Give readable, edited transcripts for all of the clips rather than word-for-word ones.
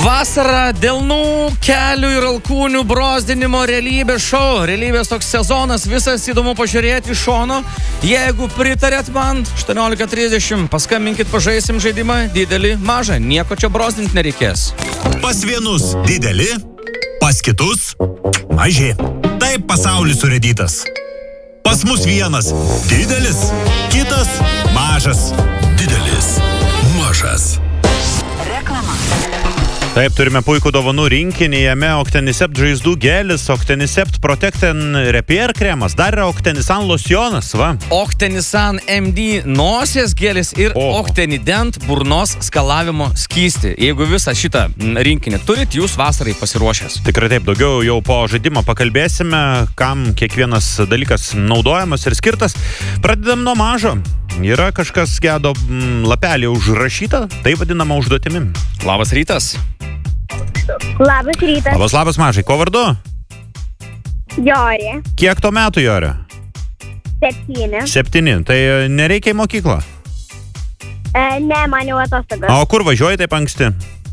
Vasara, delnų, kelių ir alkūnių brozdinimo realybės šou. Realybės toks sezonas, visas įdomu pažiūrėti iš šono. Jeigu pritarėt man, 18:30, paskambinkit, pažaisim žaidimą didelį, mažą. Nieko čia brozdinti nereikės. Pas vienus dideli, pas kitus maži. Taip pasaulis surėdytas. Pas mus vienas didelis, kitas mažas. Didelis, mažas. Reklama. Taip, turime puikų dovanų rinkinį, jame Octenisept žaizdų gelis, Octenisept Protecten Repair kremas, dar yra Octenisan locionas, va. Octenisan MD nosies gelis ir Octenident burnos skalavimo skystį. Jeigu visą šitą rinkinį turit, jūs vasarai pasiruošęs. Tikrai taip, daugiau jau po žaidimo pakalbėsime, kam kiekvienas dalykas naudojamas ir skirtas. Pradedam nuo mažo. Yra kažkas gedo lapelį užrašyta, tai vadinama užduotimi. Labas rytas. Labas rytas. Labas mažai, ko vardu? Jorė. Kiek to metų, Jorė? 7. 7, tai nereikia į mokyklą? Ne, man jau atostogas. O kur važiuoji taip anksti?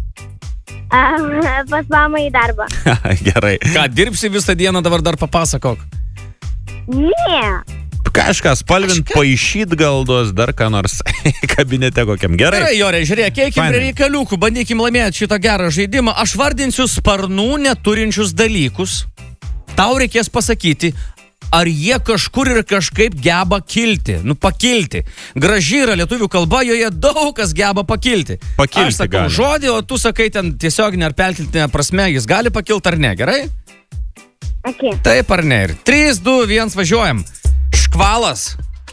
Pas mamą į darbą. Gerai. Ką, dirbsi visą dieną, dabar dar papasakok. Ne. Kažką spalvint, paišyt gal duos, dar ką nors kabinete kokiam. Gerai. Gerai, Jorė, žiūrėk, eikim prie reikaliukų, bandykim laimėti šitą gerą žaidimą. Aš vardinsiu sparnų neturinčius dalykus. Tau reikės pasakyti, ar jie kažkur ir kažkaip geba kilti. Pakilti. Graži yra lietuvių kalba, joje daug kas geba pakilti. Aš sakau žodį, o tu sakai ten tiesioginė ar perkeltinė prasme, jis gali pakilti ar ne, gerai? Okay. Taip ar ne. Ir 3, 2, 1, važiuojam. Škvalas.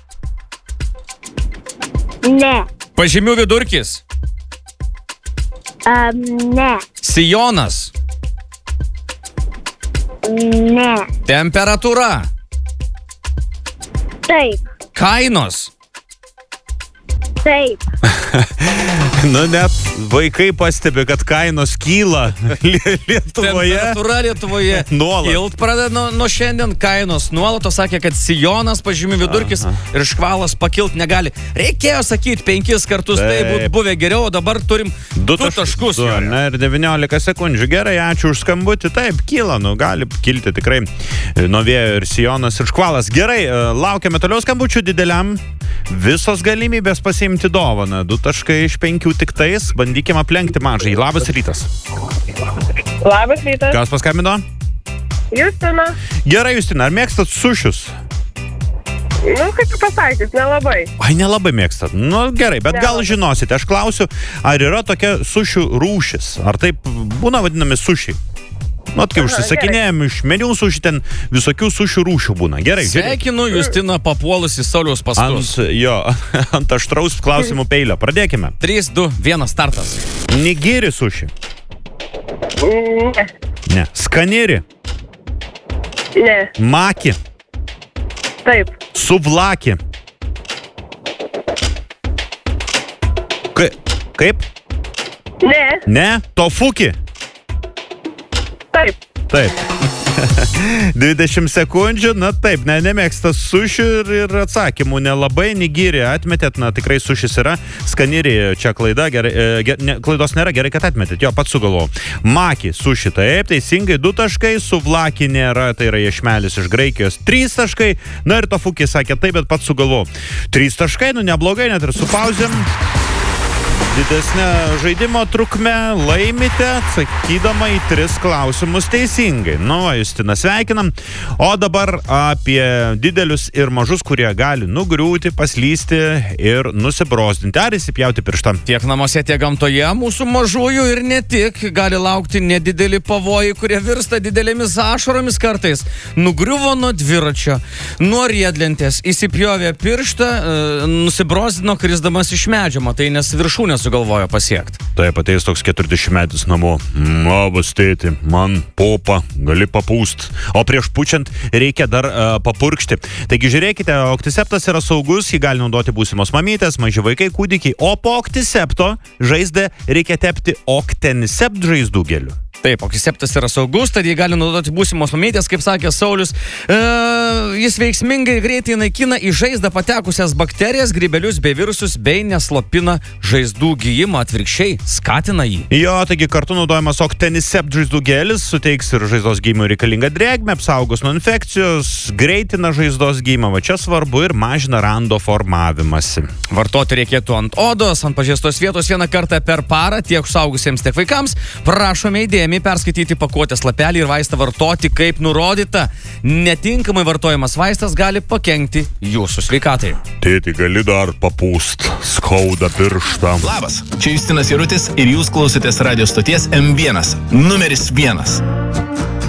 Ne. Pažymių vidurkis. Ne. Sijonas. Ne. Temperatūra. Taip. Kainos. Taip. Nu, net vaikai pastebi, kad kainos kyla Lietuvoje. Temperatūra Lietuvoje. Nuolat. Kilt pradeda nuo šiandien kainos. Nuolat to sakė, kad sijonas pažymių vidurkis ir škvalas pakilt negali. Reikėjo sakyti 5 kartus, tai būtų buvę geriau, o dabar turim 2 taškus. Na ir 19 sekundžių. Gerai, ačiū už skambutį. Taip, kyla, gali kilti tikrai nuo vėjo ir sijonas ir škvalas. Gerai, laukiame toliau skambučių dideliam. Visos galimybės pasiimti dovaną. 2 taškai iš 5 tik tais. Bandykime aplenkti mažai. Labas rytas. Labas rytas. Kas paskambino? Justina. Gerai, Justina, ar mėgstat sušius? Kaip pasakys, nelabai. Ai, nelabai mėgstat. Gerai, bet gal žinosite. Aš klausiu, ar yra tokia sušių rūšis? Ar taip būna vadinami sušiai? Kai užsisakinėjom iš meniu suši, ten visokių sušių rūšių būna. Gerai, sveikinu Justiną papuolusi Sauliaus pastus. Ant aštraus klausimų peilio. Pradėkime. 3, 2, 1, startas. Nigiri suši. Ne. Ne. Skaniri. Ne. Maki. Taip. Suvlaki. Kaip? Ne. Ne. Tofuki. Taip. Taip. 20 sekundžių, taip, nemėgstas sušių ir atsakymų nelabai. Nigiri atmetėt, tikrai sušis yra. Skaniri, čia klaida, klaidos nėra, gerai, kad atmetėt, pats sugalvojau. Maki, suši, taip, teisingai, 2 taškai, suvlaki nėra, tai yra iešmelis iš Graikijos, 3 taškai, ir tofuki sakė taip, bet pats sugalvojau. 3 taškai, neblogai, net ir su pauzėm. Didesnė žaidimo trukmė laimite, atsakydama į 3 klausimus teisingai. Justina, sveikinam. O dabar apie didelius ir mažus, kurie gali nugriūti, paslysti ir nusibrozdinti ar įsipjauti pirštą. Tiek namuose, tiek gamtoje mūsų mažųjų ir ne tik gali laukti nedideli pavojai, kurie virsta didelėmis ašaromis kartais. Nugriuvo nuo dviračio, nuo riedlentės, įsipjovė pirštą, nusibrozdino krisdamas iš medžio, tai nes viršūnė sugalvojo pasiekti. Taip, ateis toks 40-metis namo. Labas, tėti, man popa, gali papūst. O prieš pučiant reikia dar papurkšti. Taigi žiūrėkite, Octiseptas yra saugus, jį gali naudoti būsimos mamytės, maži vaikai, kūdikiai. O po Octisepto žaizdą reikia tepti Octenisept žaizdų geliu. Taip, okriseptas yra saugus, tad jį gali naudoti būsimos mamytės, kaip sakė Saulius. Jis veiksmingai greitai naikina į žaizdą patekusias bakterijas, grybelius bei virusus, bei neslopina žaizdų gijimą, atvirkščiai skatina jį. Jo, taigi kartu naudojamas Octenisept žaizdų gelis, suteiks ir žaizdos gijimui reikalingą drėgmę, apsaugos nuo infekcijos, greitina žaizdos gijimą, va čia svarbu ir mažina rando formavimąsi. Vartoti reikėtų ant odos, ant pažeistos vietos vieną kartą per parą, tiek suaugusiems, tiek vaikams. Prašome įdėmį perskaityti pakuotės lapelį ir vaistą vartoti kaip nurodyta. Netinkamai vartojamas vaistas gali pakenkti jūsų sveikatai. Tėti, gali dar papūst, skauda pirštą. Labas, čia Justinas Jarutis ir jūs klausotės radio stoties M1, numeris 1.